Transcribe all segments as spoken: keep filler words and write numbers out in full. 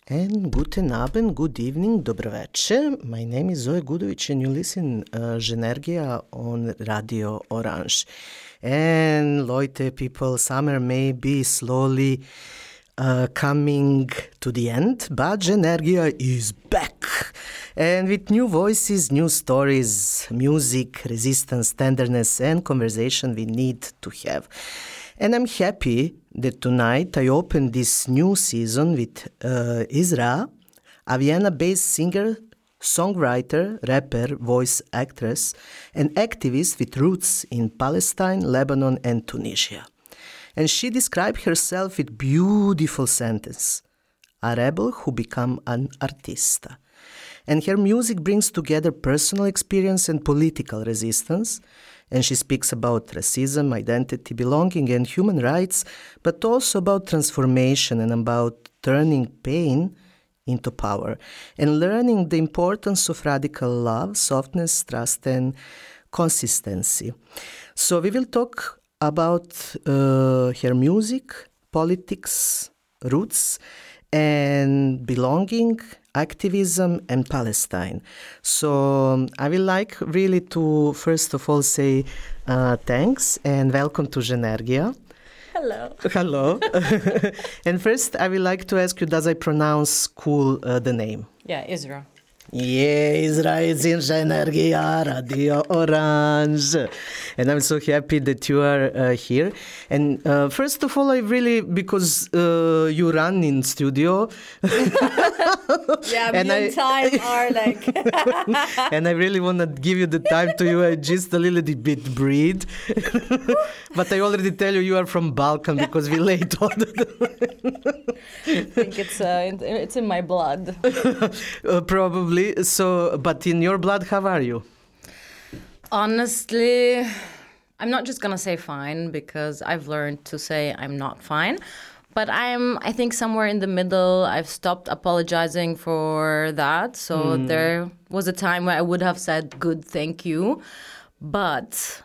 And guten Abend, good evening, dobro večer. My name is Zoe Gudovic and you listen uh, Zhenergia on Radio Orange. And Leute, people, summer may be slowly uh, coming to the end, but Zhenergia is back. And with new voices, new stories, music, resistance, tenderness, and conversation we need to have. And I'm happy that tonight I opened this new season with uh, Isra, a Vienna-based singer, songwriter, rapper, voice actress, and activist with roots in Palestine, Lebanon, and Tunisia. And she described herself with beautiful sentence, a rebel who became an artista. And her music brings together personal experience and political resistance. And she speaks about racism, identity, belonging, and human rights, but also about transformation and about turning pain into power and learning the importance of radical love, softness, trust, and consistency. So we will talk about uh, her music, politics, roots, and belonging, activism, and Palestine. So um, I would like really to first of all say uh, thanks and welcome to Zhenergia. Hello. Hello. And first I would like to ask you, does I pronounce cool uh, the name? Yeah, Isra. Yeah, Isra is in Zhenergia, Radio Orange. And I'm so happy that you are uh, here. And uh, first of all, I really, because uh, you run in studio. Yeah, me and, and I, time are like... And I really want to give you the time to you, uh, just a little bit breathe. But I already tell you, you are from Balkan because we late all the I think it's, uh, it's in my blood. uh, probably. So, but in your blood, how are you? Honestly, I'm not just gonna say fine because I've learned to say I'm not fine, but I'm, I think, somewhere in the middle. I've stopped apologizing for that. So mm. there was a time where I would have said good, thank you, but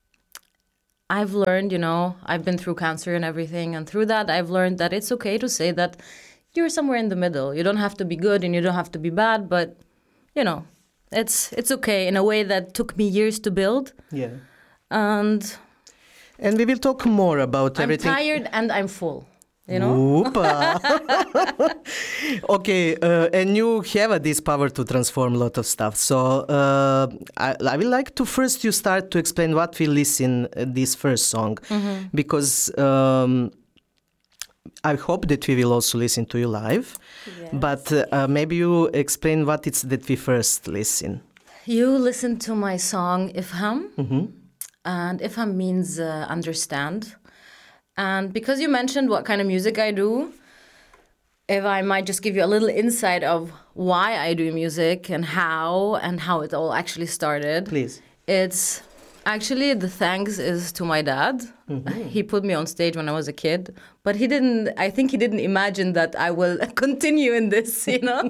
I've learned, you know, I've been through cancer and everything, and through that I've learned that it's okay to say that you're somewhere in the middle. You don't have to be good and you don't have to be bad, but, you know, it's it's okay in a way that took me years to build. Yeah. And and we will talk more about I'm everything. I'm tired and I'm full, you know? Okay, uh, and you have this power to transform a lot of stuff. So uh, I, I would like to first you start to explain what we listen uh, this first song. Mm-hmm. Because... Um, I hope that we will also listen to you live, yes. But uh, maybe you explain what it's that we first listen. You listen to my song Ifham, mm-hmm. and Ifham means uh, understand. And because you mentioned what kind of music I do, if I might just give you a little insight of why I do music and how and how it all actually started. Please. It's... Actually, the thanks is to my dad. Mm-hmm. He put me on stage when I was a kid, but he didn't, I think he didn't imagine that I will continue in this, you know?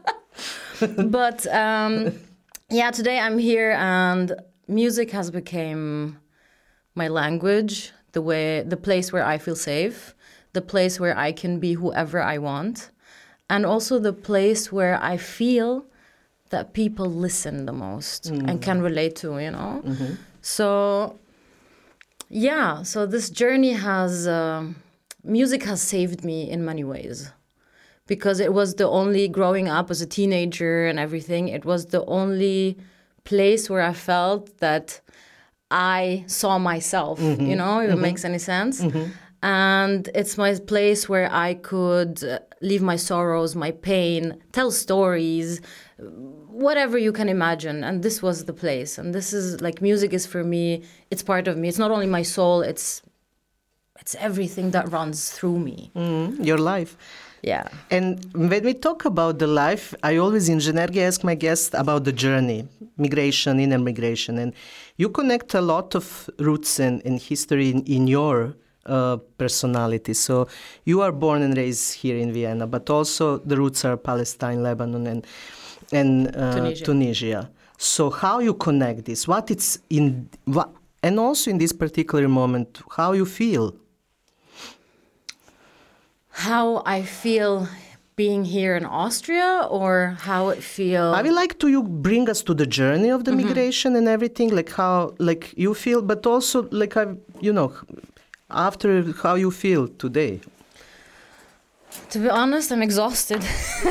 But um, yeah, today I'm here and music has become my language, the way, the place where I feel safe, the place where I can be whoever I want, and also the place where I feel that people listen the most mm. and can relate to, you know? Mm-hmm. So, yeah, so this journey has, uh, music has saved me in many ways because it was the only, growing up as a teenager and everything, it was the only place where I felt that I saw myself, mm-hmm. you know, if mm-hmm. it makes any sense. Mm-hmm. And it's my place where I could leave my sorrows, my pain, tell stories, whatever you can imagine. And this was the place. And this is like music is for me. It's part of me. It's not only my soul. It's it's everything that runs through me. Mm, your life. Yeah. And when we talk about the life, I always in Zhenergia ask my guests about the journey, migration, inner migration. And you connect a lot of roots and, and history in, in your uh, personality. So you are born and raised here in Vienna, but also the roots are Palestine, Lebanon, and and uh, Tunisia. Tunisia. So how you connect this? What it's in, what, and also in this particular moment, how you feel? How I feel being here in Austria, or how it feels? I would like to you bring us to the journey of the mm-hmm. migration and everything, like how like you feel, but also like I, you know, after how you feel today. To be honest, I'm exhausted.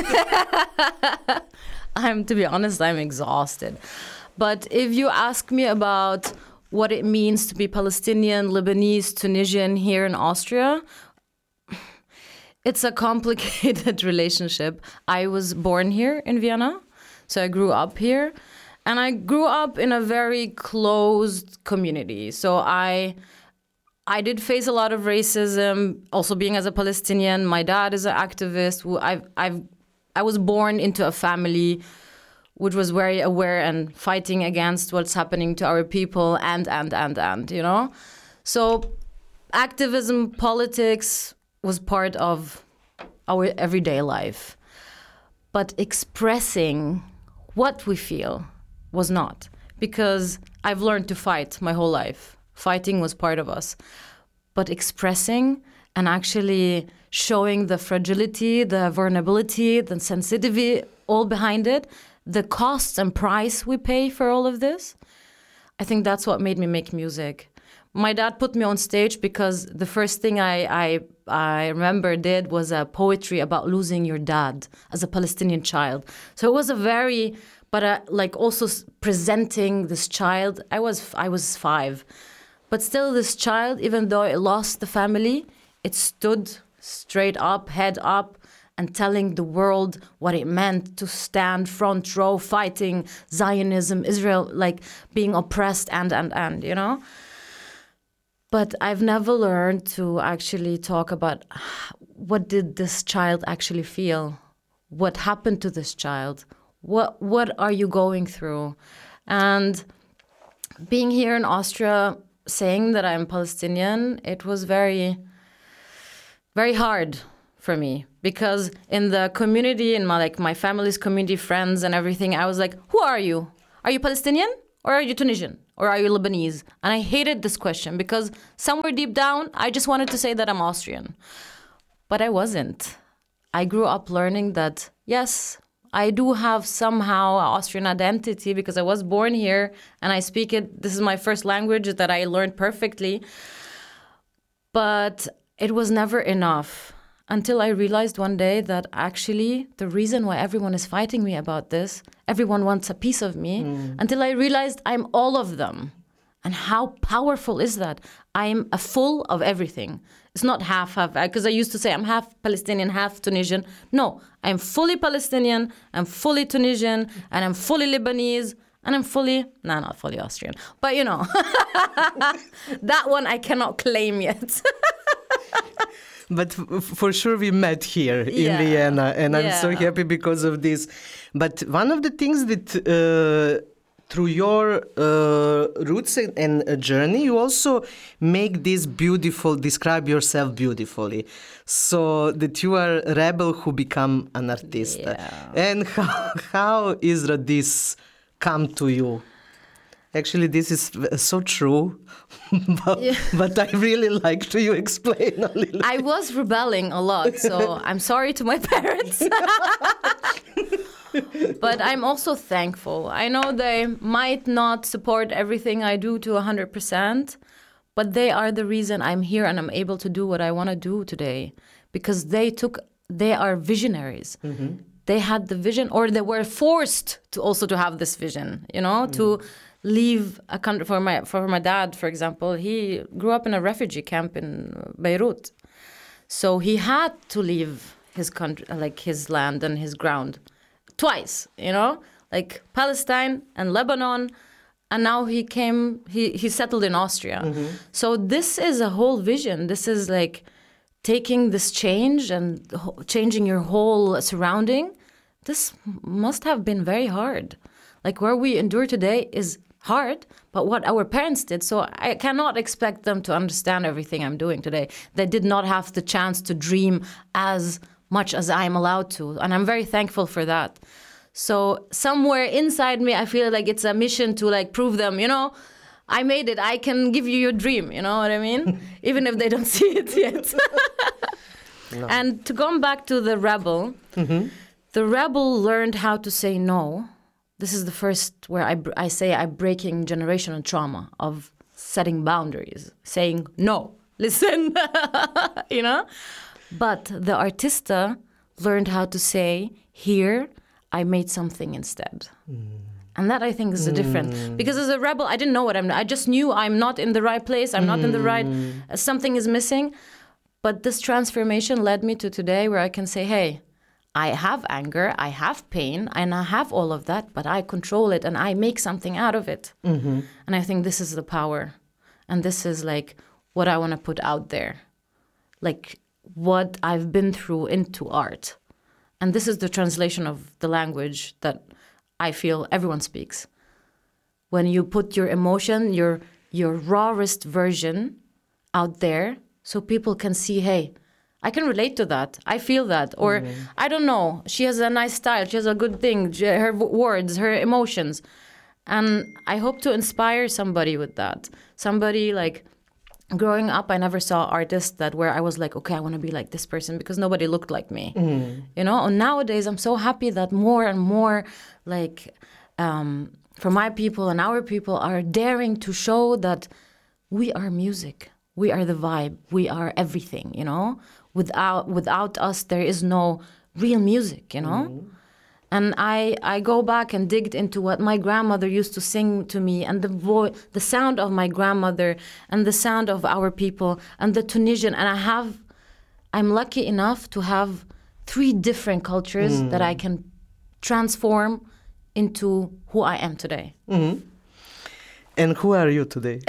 I'm to be honest, I'm exhausted. But if you ask me about what it means to be Palestinian, Lebanese, Tunisian here in Austria, it's a complicated relationship. I was born here in Vienna, so I grew up here. And I grew up in a very closed community. So I I did face a lot of racism, also being as a Palestinian. My dad is an activist. I've, I've, I was born into a family which was very aware and fighting against what's happening to our people and, and, and, and, you know? So activism, politics was part of our everyday life. But expressing what we feel was not, because I've learned to fight my whole life. Fighting was part of us. But expressing and actually showing the fragility, the vulnerability, the sensitivity, all behind it, the costs and price we pay for all of this, I think that's what made me make music. My dad put me on stage because the first thing I, I, I remember did was a poetry about losing your dad as a Palestinian child. So it was a very, but uh, like also presenting this child. I was I was five, but still this child, even though it lost the family, it stood straight up, head up, and telling the world what it meant to stand front row fighting Zionism, Israel, like being oppressed and, and, and, you know? But I've never learned to actually talk about what did this child actually feel? What happened to this child? What what are you going through? And being here in Austria, saying that I'm Palestinian, it was very, very hard for me. Because in the community, in my like my family's community, friends and everything, I was like, who are you? Are you Palestinian or are you Tunisian? Or are you Lebanese? And I hated this question because somewhere deep down, I just wanted to say that I'm Austrian. But I wasn't. I grew up learning that, yes, I do have somehow an Austrian identity because I was born here and I speak it. This is my first language that I learned perfectly. But it was never enough until I realized one day that actually the reason why everyone is fighting me about this, everyone wants a piece of me, mm. until I realized I'm all of them. And how powerful is that? I'm a full of everything. It's not half, half, because I used to say I'm half Palestinian, half Tunisian. No, I'm fully Palestinian, I'm fully Tunisian, and I'm fully Lebanese, and I'm fully, no, not fully Austrian. But you know, that one I cannot claim yet. But f- for sure we met here in yeah. Vienna, and I'm yeah. so happy because of this. But one of the things that uh, through your uh, roots and uh, journey, you also make this beautiful, describe yourself beautifully. So that you are a rebel who become an artist. Yeah. And how, how Isra this come to you? Actually, this is so true, but, yeah. but I really like to you explain a little I was rebelling a lot, so I'm sorry to my parents. But I'm also thankful. I know they might not support everything I do to one hundred percent, but they are the reason I'm here and I'm able to do what I want to do today. Because they took, they are visionaries. Mm-hmm. They had the vision, or they were forced to also to have this vision, you know, mm. to leave a country. For my for my dad, for example, he grew up in a refugee camp in Beirut, so he had to leave his country, like his land and his ground, twice. You know, like Palestine and Lebanon, and now he came. He he settled in Austria. Mm-hmm. So this is a whole vision. This is like taking this change and changing your whole surrounding. This must have been very hard. Like where we endure today is hard, but what our parents did, so I cannot expect them to understand everything I'm doing today. They did not have the chance to dream as much as I'm allowed to, and I'm very thankful for that. So somewhere inside me, I feel like it's a mission to like prove them, you know, I made it, I can give you your dream, you know what I mean? Even if they don't see it yet. No. And to go back to the rebel, Mm-hmm. the rebel learned how to say no. This is the first where I, br- I say I'm breaking generational trauma of setting boundaries, saying no, listen, you know? But the artista learned how to say, here, I made something instead. Mm. And that, I think, is the difference. Mm. Because as a rebel, I didn't know what I'm... I just knew I'm not in the right place. I'm mm. not in the right... Uh, something is missing. But this transformation led me to today where I can say, hey, I have anger, I have pain, and I have all of that, but I control it and I make something out of it. Mm-hmm. And I think this is the power. And this is like what I want to put out there. Like what I've been through into art. And this is the translation of the language that I feel everyone speaks. When you put your emotion, your your rawest version out there, so people can see, hey, I can relate to that. I feel that. Or, mm-hmm. I don't know, she has a nice style. She has a good thing. Her words, her emotions. And I hope to inspire somebody with that. Somebody like, growing up, I never saw artists that where I was like, okay, I want to be like this person because nobody looked like me. Mm-hmm. You know, and nowadays I'm so happy that more and more like, um, for my people and our people are daring to show that we are music. We are the vibe. We are everything, you know. Without without us, there is no real music, you know. Mm-hmm. And I, I go back and digged into what my grandmother used to sing to me, and the vo- the sound of my grandmother, and the sound of our people, and the Tunisian. And I have, I'm lucky enough to have three different cultures mm. that I can transform into who I am today. Mm-hmm. And who are you today?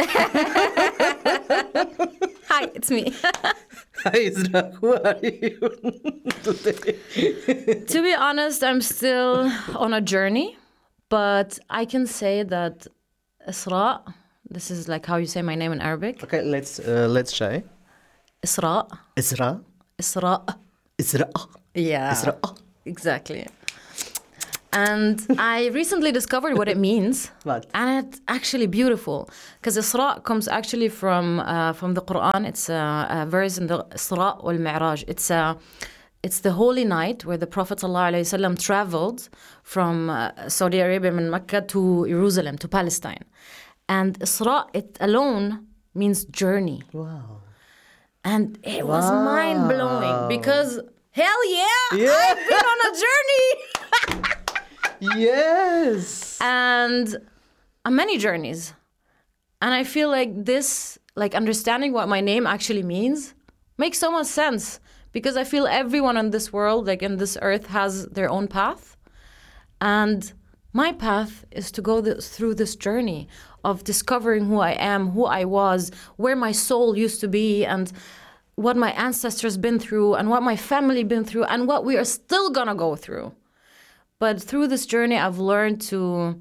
Hi, it's me. Hi, Isra. Who are you today? To be honest, I'm still on a journey, but I can say that Isra, this is like how you say my name in Arabic. Okay, let's uh, let's try. Isra. Isra. Isra. Isra. Yeah. Isra. Exactly. And I recently discovered what it means. What? And it's actually beautiful. Because Isra comes actually from uh, from the Quran. It's a, a verse in the Isra wal Mi'raj. It's a, it's the holy night where the Prophet ﷺ traveled from uh, Saudi Arabia, from Mecca to Jerusalem, to Palestine. And Isra, it alone means journey. Wow. And it wow. was mind-blowing because, hell yeah, yeah. I've been on a journey. Yes. And uh, many journeys. And I feel like this, like understanding what my name actually means makes so much sense because I feel everyone in this world, like in this earth, has their own path. And my path is to go th- through this journey of discovering who I am, who I was, where my soul used to be, and what my ancestors been through, and what my family been through, and what we are still gonna go through. But through this journey, I've learned to...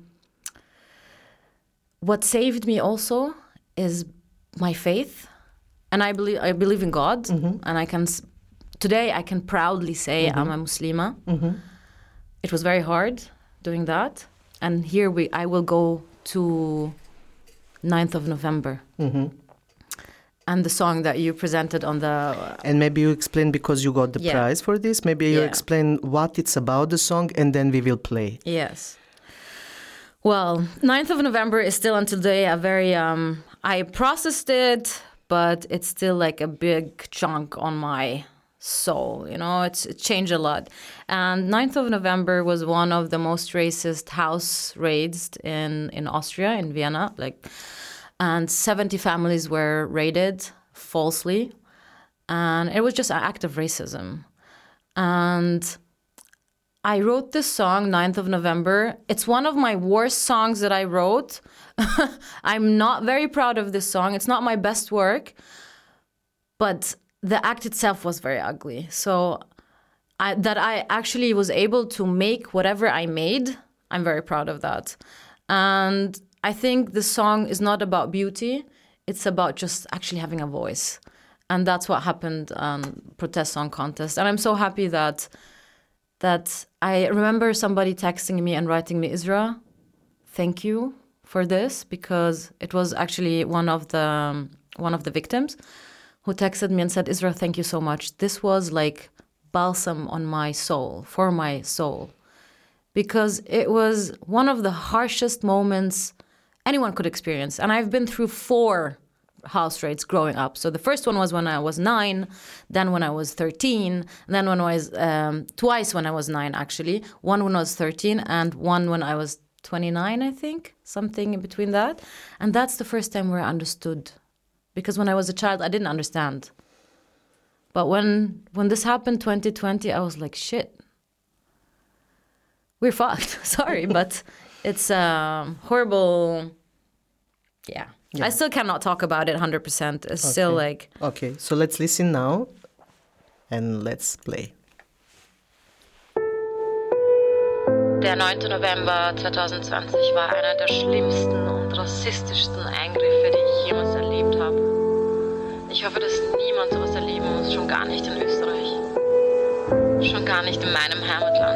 What saved me also is my faith. And I believe I believe in God. Mm-hmm. And I can... Today, I can proudly say mm-hmm. I'm a Muslima. Mm-hmm. It was very hard doing that. And here we, I will go to ninth of November. Mm-hmm. And the song that you presented on the... Uh, and maybe you explain, because you got the yeah. prize for this, maybe you yeah. explain what it's about, the song, and then we will play. Yes. Well, ninth of November is still until today a very... Um, I processed it, but it's still like a big chunk on my soul, you know? It's it changed a lot. And ninth of November was one of the most racist house raids in, in Austria, in Vienna, like... And seventy families were raided falsely. And it was just an act of racism. And I wrote this song, ninth of November. It's one of my worst songs that I wrote. I'm not very proud of this song. It's not my best work. But the act itself was very ugly. So I, that I actually was able to make whatever I made, I'm very proud of that. And... I think the song is not about beauty. It's about just actually having a voice. And that's what happened on Protest Song Contest. And I'm so happy that that I remember somebody texting me and writing me, Isra, thank you for this, because it was actually one of the um, one of the victims who texted me and said, Isra, thank you so much. This was like balsam on my soul, for my soul. Because it was one of the harshest moments anyone could experience. And I've been through four house rates growing up. So the first one was when I was nine, then when I was thirteen, then when I was, um, twice when I was nine actually, one when I was thirteen and one when I was twenty-nine, I think, something in between that. And that's the first time where I understood. Because when I was a child, I didn't understand. But when when this happened, twenty twenty, I was like, shit, we're fucked. Sorry, but it's a horrible, yeah. yeah. I still cannot talk about it one hundred percent. It's okay. Still like... Okay, so let's listen now and let's play. Der neunte November zwanzig zwanzig war einer der schlimmsten und rassistischsten Eingriffe, die ich jemals erlebt habe. Ich hoffe, dass niemand sowas erleben muss, schon gar nicht in Österreich. Schon gar nicht in meinem Heimatland.